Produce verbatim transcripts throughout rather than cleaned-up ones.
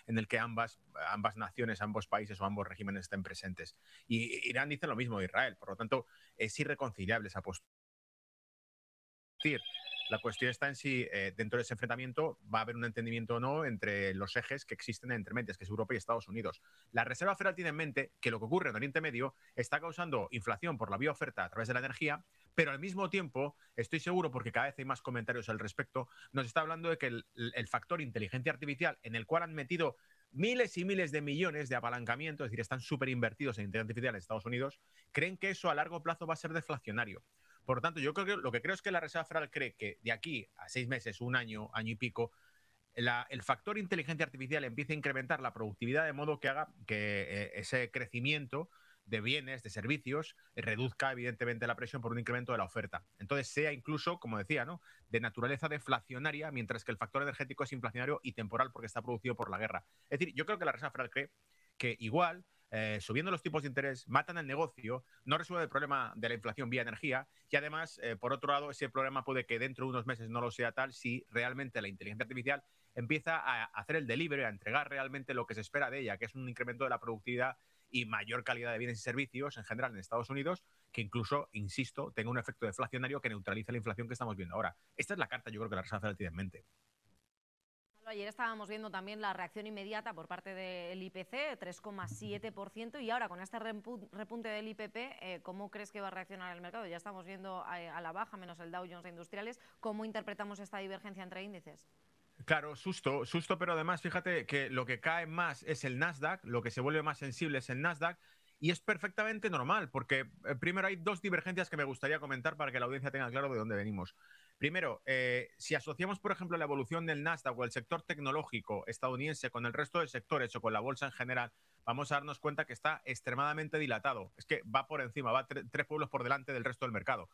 en el que ambas, ambas naciones, ambos países o ambos regímenes estén presentes. Y Irán dice lo mismo de Israel, por lo tanto, es irreconciliable esa postura. La cuestión está en si eh, dentro de ese enfrentamiento va a haber un entendimiento o no entre los ejes que existen entre medias, que es Europa y Estados Unidos. La Reserva Federal tiene en mente que lo que ocurre en Oriente Medio está causando inflación por la vía oferta a través de la energía, pero al mismo tiempo, estoy seguro, porque cada vez hay más comentarios al respecto, nos está hablando de que el, el factor inteligencia artificial, en el cual han metido miles y miles de millones de apalancamiento, es decir, están súper invertidos en inteligencia artificial en Estados Unidos, creen que eso a largo plazo va a ser deflacionario. Por lo tanto, yo creo que lo que creo es que la Reserva Federal cree que de aquí a seis meses, un año, año y pico, la, el factor inteligencia artificial empiece a incrementar la productividad de modo que haga que eh, ese crecimiento de bienes, de servicios, eh, reduzca evidentemente la presión por un incremento de la oferta. Entonces sea incluso, como decía, ¿no?, de naturaleza deflacionaria, mientras que el factor energético es inflacionario y temporal porque está producido por la guerra. Es decir, yo creo que la Reserva Federal cree que igual eh, subiendo los tipos de interés, matan el negocio, no resuelve el problema de la inflación vía energía y además, eh, por otro lado, ese problema puede que dentro de unos meses no lo sea tal si realmente la inteligencia artificial empieza a hacer el delivery, a entregar realmente lo que se espera de ella, que es un incremento de la productividad y mayor calidad de bienes y servicios en general en Estados Unidos, que incluso, insisto, tenga un efecto deflacionario que neutralice la inflación que estamos viendo ahora. Esta es la carta, yo creo que la Reserva Federal tiene en mente. Ayer estábamos viendo también la reacción inmediata por parte del I P C, tres coma siete por ciento, y ahora con este repunte del I P P, eh, ¿cómo crees que va a reaccionar el mercado? Ya estamos viendo a, a la baja, menos el Dow Jones de Industriales. ¿Cómo interpretamos esta divergencia entre índices? Claro, susto, susto, pero además fíjate que lo que cae más es el Nasdaq, lo que se vuelve más sensible es el Nasdaq, y es perfectamente normal, porque eh, primero hay dos divergencias que me gustaría comentar para que la audiencia tenga claro de dónde venimos. Primero, eh, si asociamos, por ejemplo, la evolución del Nasdaq o el sector tecnológico estadounidense con el resto de sectores o con la bolsa en general, vamos a darnos cuenta que está extremadamente dilatado. Es que va por encima, va tre tres pueblos por delante del resto del mercado.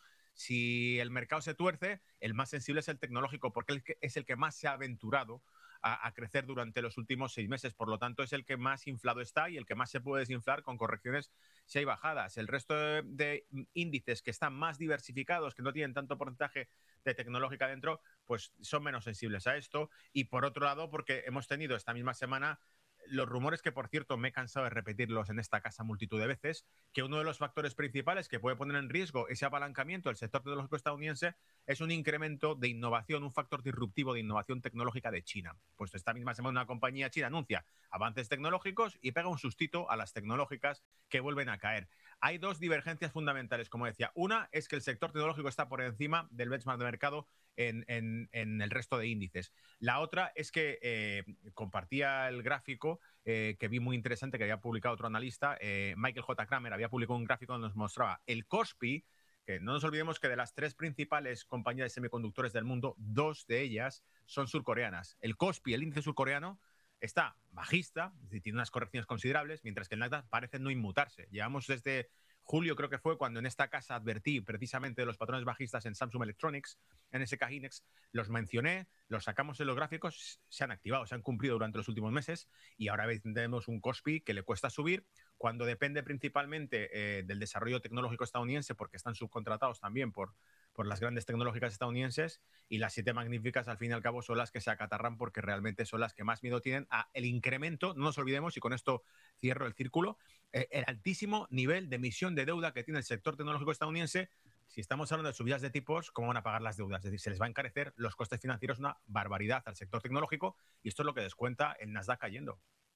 Si el mercado se tuerce, el más sensible es el tecnológico, porque es el que más se ha aventurado a, a crecer durante los últimos seis meses. Por lo tanto, es el que más inflado está y el que más se puede desinflar con correcciones si hay bajadas. El resto de, de índices que están más diversificados, que no tienen tanto porcentaje de tecnológica dentro, pues son menos sensibles a esto. Y por otro lado, porque hemos tenido esta misma semana los rumores que, por cierto, me he cansado de repetirlos en esta casa multitud de veces, que uno de los factores principales que puede poner en riesgo ese apalancamiento del sector tecnológico estadounidense es un incremento de innovación, un factor disruptivo de innovación tecnológica de China. Pues esta misma semana una compañía china anuncia avances tecnológicos y pega un sustito a las tecnológicas que vuelven a caer. Hay dos divergencias fundamentales, como decía. Una es que el sector tecnológico está por encima del benchmark de mercado en, en, en el resto de índices. La otra es que eh, compartía el gráfico eh, que vi muy interesante que había publicado otro analista, eh, Michael J. Kramer, había publicado un gráfico donde nos mostraba el Kospi, que no nos olvidemos que de las tres principales compañías de semiconductores del mundo, dos de ellas son surcoreanas. El Kospi, el índice surcoreano, está bajista, es decir, tiene unas correcciones considerables, mientras que el Nasdaq parece no inmutarse. Llevamos desde julio, creo que fue, cuando en esta casa advertí precisamente de los patrones bajistas en Samsung Electronics, en S K Hynix, los mencioné, los sacamos en los gráficos, se han activado, se han cumplido durante los últimos meses y ahora tenemos un Kospi que le cuesta subir cuando depende principalmente eh, del desarrollo tecnológico estadounidense, porque están subcontratados también por, por las grandes tecnológicas estadounidenses, y las siete magníficas al fin y al cabo son las que se acatarran porque realmente son las que más miedo tienen a el incremento, no nos olvidemos, y con esto cierro el círculo, eh, el altísimo nivel de emisión de deuda que tiene el sector tecnológico estadounidense. Si estamos hablando de subidas de tipos, ¿cómo van a pagar las deudas? Es decir, se les va a encarecer los costes financieros, una barbaridad al sector tecnológico, y esto es lo que descuenta el Nasdaq cayendo.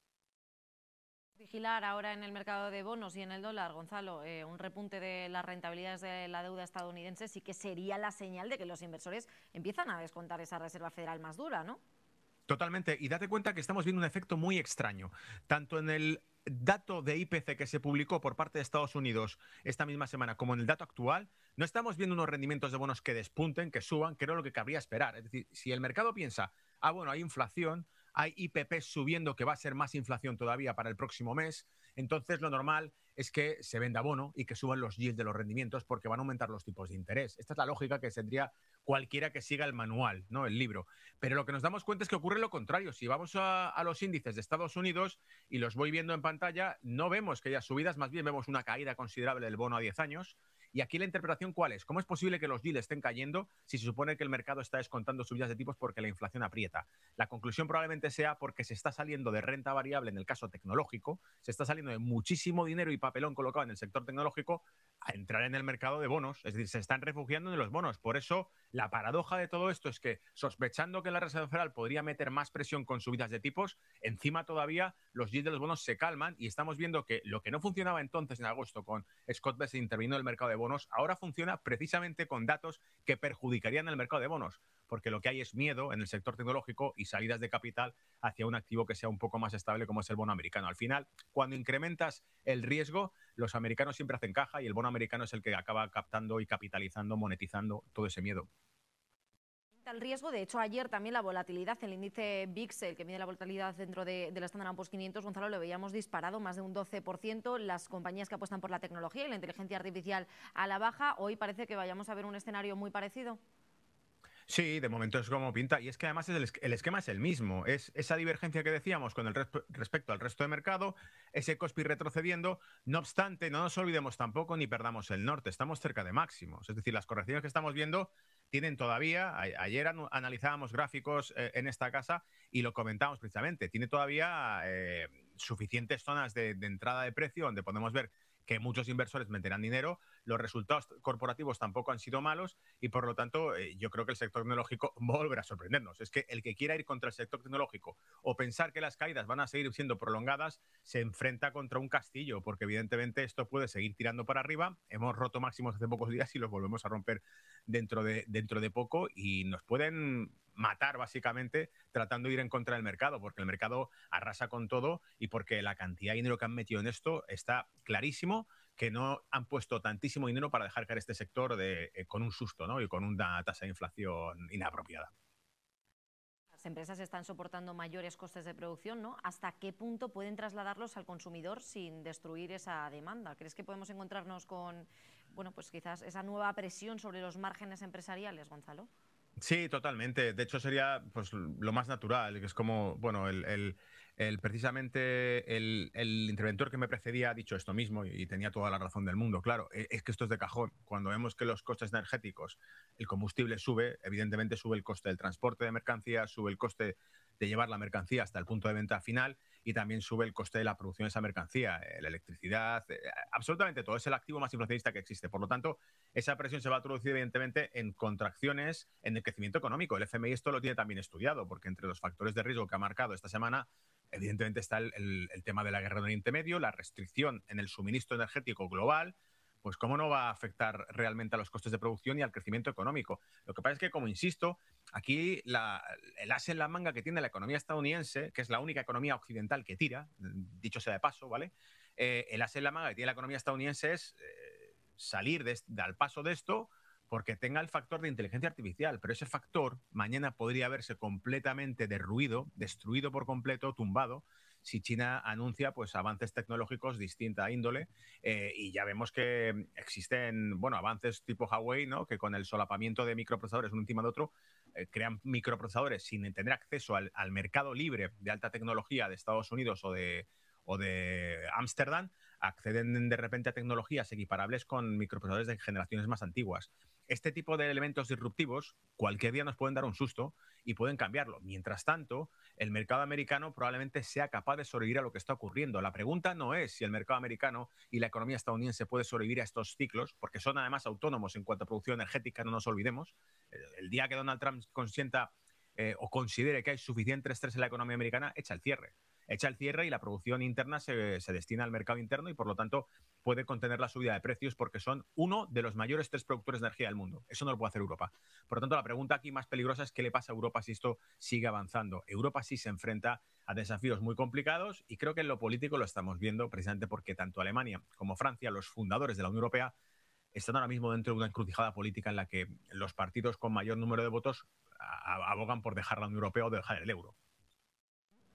Vigilar ahora en el mercado de bonos y en el dólar, Gonzalo, eh, un repunte de las rentabilidades de la deuda estadounidense sí que sería la señal de que los inversores empiezan a descontar esa Reserva Federal más dura, ¿no? Totalmente, y date cuenta que estamos viendo un efecto muy extraño, tanto en el dato de I P C que se publicó por parte de Estados Unidos esta misma semana como en el dato actual, no estamos viendo unos rendimientos de bonos que despunten, que suban, que era lo que cabría esperar. Es decir, si el mercado piensa, ah, bueno, hay inflación, hay I P P subiendo, que va a ser más inflación todavía para el próximo mes, entonces lo normal es que se venda bono y que suban los yields de los rendimientos porque van a aumentar los tipos de interés. Esta es la lógica que tendría cualquiera que siga el manual, ¿no?, el libro. Pero lo que nos damos cuenta es que ocurre lo contrario. Si vamos a, a los índices de Estados Unidos y los voy viendo en pantalla, no vemos que haya subidas, más bien vemos una caída considerable del bono a diez años Y aquí la interpretación, ¿cuál es? ¿Cómo es posible que los yields estén cayendo si se supone que el mercado está descontando subidas de tipos porque la inflación aprieta? La conclusión probablemente sea porque se está saliendo de renta variable en el caso tecnológico, se está saliendo de muchísimo dinero y papelón colocado en el sector tecnológico a entrar en el mercado de bonos. Es decir, se están refugiando en los bonos. Por eso, la paradoja de todo esto es que, sospechando que la Reserva Federal podría meter más presión con subidas de tipos, encima todavía los yields de los bonos se calman y estamos viendo que lo que no funcionaba entonces en agosto con Scott Bessent interviniendo en el mercado de bonos, ahora funciona precisamente con datos que perjudicarían el mercado de bonos, porque lo que hay es miedo en el sector tecnológico y salidas de capital hacia un activo que sea un poco más estable como es el bono americano. Al final, cuando incrementas el riesgo, los americanos siempre hacen caja y el bono americano es el que acaba captando y capitalizando, monetizando todo ese miedo. El riesgo, de hecho, ayer también la volatilidad, el índice V I X, el que mide la volatilidad dentro de, del Standard and Poor's quinientos, Gonzalo, lo veíamos disparado, más de un doce por ciento. Las compañías que apuestan por la tecnología y la inteligencia artificial a la baja, hoy parece que vayamos a ver un escenario muy parecido. Sí, de momento es como pinta. Y es que además el, el esquema es el mismo. Es esa divergencia que decíamos con el res, respecto al resto del mercado, ese Kospi retrocediendo. No obstante, no nos olvidemos tampoco ni perdamos el norte. Estamos cerca de máximos. Es decir, las correcciones que estamos viendo tienen todavía, a, ayer an, analizábamos gráficos eh, en esta casa y lo comentamos precisamente, tiene todavía eh, suficientes zonas de, de entrada de precio donde podemos ver que muchos inversores meterán dinero, los resultados corporativos tampoco han sido malos y por lo tanto eh, yo creo que el sector tecnológico volverá a sorprendernos. Es que el que quiera ir contra el sector tecnológico o pensar que las caídas van a seguir siendo prolongadas se enfrenta contra un castillo, porque evidentemente esto puede seguir tirando para arriba. Hemos roto máximos hace pocos días y los volvemos a romper dentro de, dentro de poco y nos pueden matar básicamente tratando de ir en contra del mercado, porque el mercado arrasa con todo y porque la cantidad de dinero que han metido en esto está clarísimo que no han puesto tantísimo dinero para dejar caer este sector de, eh, con un susto, ¿no? Y con una tasa de inflación inapropiada. Las empresas están soportando mayores costes de producción, ¿no? ¿Hasta qué punto pueden trasladarlos al consumidor sin destruir esa demanda? ¿Crees que podemos encontrarnos con, bueno, pues quizás esa nueva presión sobre los márgenes empresariales, Gonzalo? Sí, totalmente. De hecho, sería pues lo más natural, que es como, bueno, el, el, el precisamente el, el interventor que me precedía ha dicho esto mismo y tenía toda la razón del mundo. Claro, es que esto es de cajón. Cuando vemos que los costes energéticos, el combustible sube, evidentemente sube el coste del transporte de mercancías, sube el coste de llevar la mercancía hasta el punto de venta final y también sube el coste de la producción de esa mercancía, eh, la electricidad, eh, absolutamente todo. Es el activo más inflacionista que existe. Por lo tanto, esa presión se va a traducir evidentemente en contracciones en el crecimiento económico. El F M I esto lo tiene también estudiado, porque entre los factores de riesgo que ha marcado esta semana, evidentemente está el, el, el tema de la guerra en Oriente Medio, la restricción en el suministro energético global. Pues cómo no va a afectar realmente a los costes de producción y al crecimiento económico. Lo que pasa es que, como insisto, aquí la, el as en la manga que tiene la economía estadounidense, que es la única economía occidental que tira, dicho sea de paso, ¿vale? Eh, el as en la manga que tiene la economía estadounidense es eh, salir de, de, al paso de esto porque tenga el factor de inteligencia artificial, pero ese factor mañana podría verse completamente derruido, destruido por completo, tumbado, si China anuncia pues avances tecnológicos de distinta índole eh, y ya vemos que existen bueno avances tipo Huawei, ¿no? Que con el solapamiento de microprocesadores uno encima de otro eh, crean microprocesadores sin tener acceso al, al mercado libre de alta tecnología de Estados Unidos o de o de Ámsterdam, acceden de repente a tecnologías equiparables con microprocesadores de generaciones más antiguas. Este tipo de elementos disruptivos cualquier día nos pueden dar un susto y pueden cambiarlo. Mientras tanto, el mercado americano probablemente sea capaz de sobrevivir a lo que está ocurriendo. La pregunta no es si el mercado americano y la economía estadounidense puede sobrevivir a estos ciclos, porque son además autónomos en cuanto a producción energética, no nos olvidemos. El día que Donald Trump consienta eh, o considere que hay suficiente estrés en la economía americana, echa el cierre. Echa el cierre y la producción interna se, se destina al mercado interno y, por lo tanto, puede contener la subida de precios porque son uno de los mayores tres productores de energía del mundo. Eso no lo puede hacer Europa. Por lo tanto, la pregunta aquí más peligrosa es qué le pasa a Europa si esto sigue avanzando. Europa sí se enfrenta a desafíos muy complicados y creo que en lo político lo estamos viendo precisamente porque tanto Alemania como Francia, los fundadores de la Unión Europea, están ahora mismo dentro de una encrucijada política en la que los partidos con mayor número de votos abogan por dejar la Unión Europea o dejar el euro.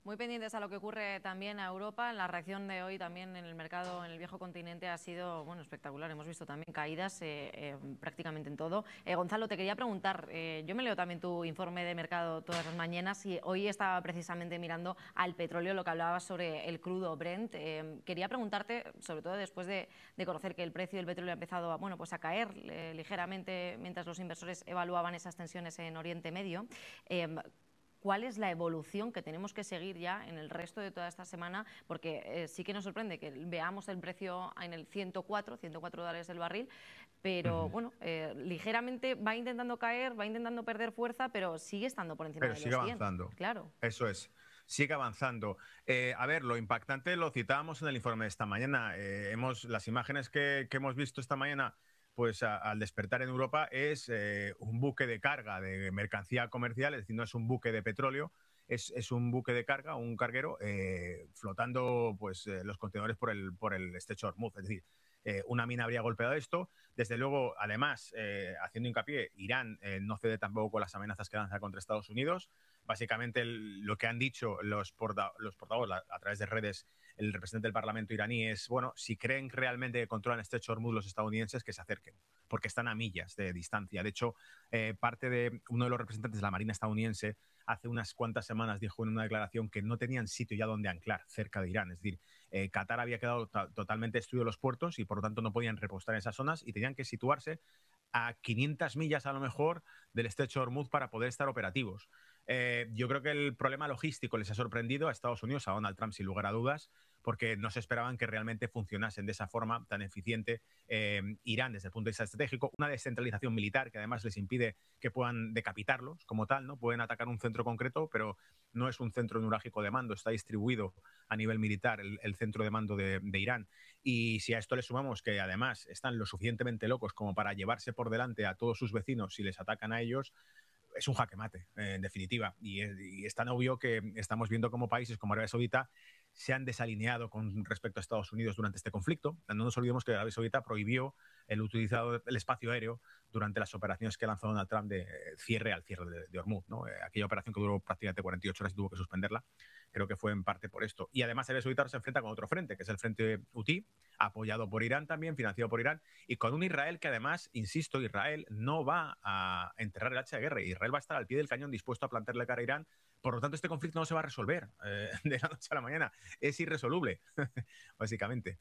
Muy pendientes a lo que ocurre también a Europa. La reacción de hoy también en el mercado, en el viejo continente, ha sido bueno, espectacular. Hemos visto también caídas eh, eh, prácticamente en todo. Eh, Gonzalo, te quería preguntar, eh, yo me leo también tu informe de mercado todas las mañanas y hoy estaba precisamente mirando al petróleo, lo que hablabas sobre el crudo Brent. Eh, quería preguntarte, sobre todo después de, de conocer que el precio del petróleo ha empezado a, bueno, pues a caer eh, ligeramente mientras los inversores evaluaban esas tensiones en Oriente Medio, eh, ¿cuál es la evolución que tenemos que seguir ya en el resto de toda esta semana? Porque eh, sí que nos sorprende que veamos el precio en el ciento cuatro dólares el barril, pero uh-huh. bueno, eh, ligeramente va intentando caer, va intentando perder fuerza, pero sigue estando por encima pero de sigue los cien. Avanzando. Claro. Eso es. Sigue avanzando. Eh, a ver, lo impactante lo citábamos en el informe de esta mañana. Eh, hemos, las imágenes que, que hemos visto esta mañana, pues a, al despertar en Europa, es eh, un buque de carga de mercancía comercial, es decir, no es un buque de petróleo, es, es un buque de carga, un carguero, eh, flotando pues eh, los contenedores por el, por el estrecho de Hormuz. Es decir, eh, una mina habría golpeado esto. Desde luego, además, eh, haciendo hincapié, Irán eh, no cede tampoco con las amenazas que lanza contra Estados Unidos. Básicamente, el, lo que han dicho los, porta, los portavoces a, a través de redes, el representante del Parlamento iraní es, bueno, si creen realmente que controlan el estrecho de Hormuz los estadounidenses, que se acerquen, porque están a millas de distancia. De hecho, eh, parte de uno de los representantes de la Marina estadounidense hace unas cuantas semanas dijo en una declaración que no tenían sitio ya donde anclar cerca de Irán. Es decir, eh, Qatar había quedado totalmente destruido los puertos y por lo tanto no podían repostar en esas zonas y tenían que situarse a quinientas millas a lo mejor del estrecho de Hormuz para poder estar operativos. Eh, yo creo que el problema logístico les ha sorprendido a Estados Unidos, a Donald Trump sin lugar a dudas, porque no se esperaban que realmente funcionasen de esa forma tan eficiente eh, Irán desde el punto de vista estratégico. Una descentralización militar que además les impide que puedan decapitarlos como tal, ¿no? Pueden atacar un centro concreto, pero no es un centro neurálgico de mando, está distribuido a nivel militar el, el centro de mando de, de Irán. Y si a esto le sumamos que además están lo suficientemente locos como para llevarse por delante a todos sus vecinos si les atacan a ellos, es un jaque mate, eh, en definitiva. Y es, y es tan obvio que estamos viendo cómo países como Arabia Saudita se han desalineado con respecto a Estados Unidos durante este conflicto. No nos olvidemos que Arabia Saudita prohibió el utilizado el espacio aéreo durante las operaciones que lanzó Donald Trump de cierre al cierre de, de Hormuz, ¿no? Eh, aquella operación que duró prácticamente cuarenta y ocho horas y tuvo que suspenderla. Creo que fue en parte por esto. Y además Arabia Saudita se enfrenta con otro frente, que es el frente Houthi, apoyado por Irán también, financiado por Irán, y con un Israel que además, insisto, Israel no va a enterrar el hacha de guerra. Israel va a estar al pie del cañón dispuesto a plantarle cara a Irán. Por lo tanto, este conflicto no se va a resolver eh, de la noche a la mañana. Es irresoluble, básicamente.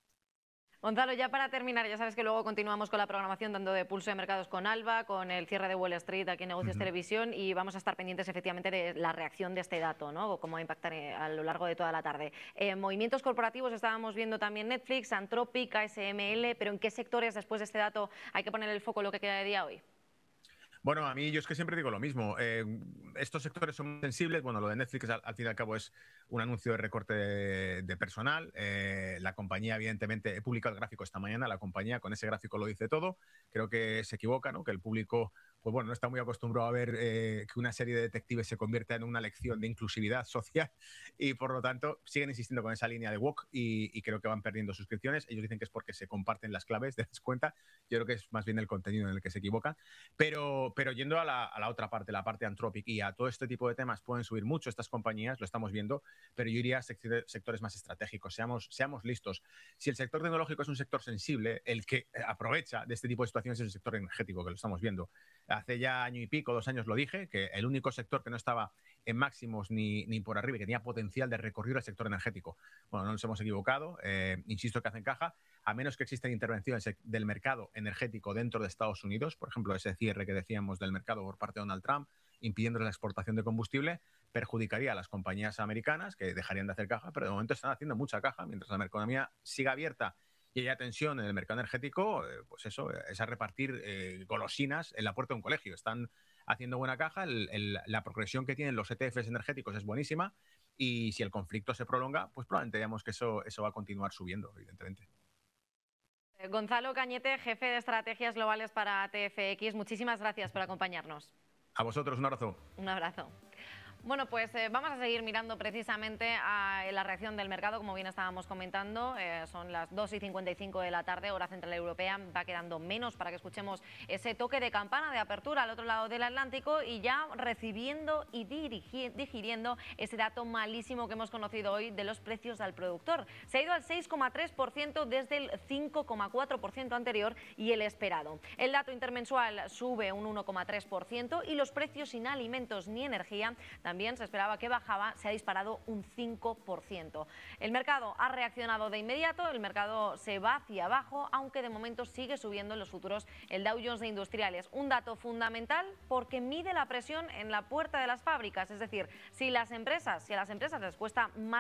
Gonzalo, ya para terminar, ya sabes que luego continuamos con la programación dando de pulso de mercados con Alba, con el cierre de Wall Street aquí en Negocios uh-huh. Televisión, y vamos a estar pendientes efectivamente de la reacción de este dato, ¿no? O cómo va a impactar a lo largo de toda la tarde. Eh, movimientos corporativos, estábamos viendo también Netflix, Anthropic, A S M L, pero ¿en qué sectores después de este dato hay que poner el foco en lo que queda de día hoy? Bueno, a mí yo es que siempre digo lo mismo. Eh, estos sectores son sensibles. Bueno, lo de Netflix al, al fin y al cabo es un anuncio de recorte de, de personal. Eh, la compañía, evidentemente, he publicado el gráfico esta mañana. La compañía con ese gráfico lo dice todo. Creo que se equivoca, ¿no? Que el público, pues bueno, no está muy acostumbrado a ver eh, que una serie de detectives se convierta en una lección de inclusividad social y, por lo tanto, siguen insistiendo con esa línea de woke y, y creo que van perdiendo suscripciones. Ellos dicen que es porque se comparten las claves de las cuentas. Yo creo que es más bien el contenido en el que se equivocan. Pero Pero yendo a la, a la otra parte, la parte Anthropic y a todo este tipo de temas, pueden subir mucho estas compañías, lo estamos viendo, pero yo iría a sectores más estratégicos, seamos, seamos listos. Si el sector tecnológico es un sector sensible, el que aprovecha de este tipo de situaciones es el sector energético, que lo estamos viendo. Hace ya año y pico, dos años lo dije, que el único sector que no estaba en máximos ni, ni por arriba y que tenía potencial de recorrido el sector energético. Bueno, no nos hemos equivocado, eh, insisto que hacen caja, a menos que existan intervenciones del mercado energético dentro de Estados Unidos, por ejemplo, ese cierre que decíamos del mercado por parte de Donald Trump, impidiendo la exportación de combustible, perjudicaría a las compañías americanas que dejarían de hacer caja, pero de momento están haciendo mucha caja, mientras la economía siga abierta y haya tensión en el mercado energético, eh, pues eso, es a repartir eh, golosinas en la puerta de un colegio. Están haciendo buena caja, el, el, la progresión que tienen los E T Fs energéticos es buenísima y si el conflicto se prolonga, pues probablemente veamos que eso, eso va a continuar subiendo, evidentemente. Gonzalo Cañete, jefe de estrategias globales para T F X, muchísimas gracias por acompañarnos. A vosotros, un abrazo. Un abrazo. Bueno, pues eh, vamos a seguir mirando precisamente a la reacción del mercado, como bien estábamos comentando. Eh, son las dos y cincuenta y cinco de la tarde, hora central europea. Va quedando menos para que escuchemos ese toque de campana de apertura al otro lado del Atlántico y ya recibiendo y dirigi- digiriendo ese dato malísimo que hemos conocido hoy de los precios al productor. Se ha ido al seis coma tres por ciento desde el cinco coma cuatro por ciento anterior y el esperado. El dato intermensual sube un uno coma tres por ciento y los precios sin alimentos ni energía también se esperaba que bajaba, se ha disparado un cinco por ciento. El mercado ha reaccionado de inmediato, el mercado se va hacia abajo, aunque de momento sigue subiendo en los futuros el Dow Jones de Industriales. Un dato fundamental porque mide la presión en la puerta de las fábricas, es decir, si las empresas, si a las empresas les cuesta más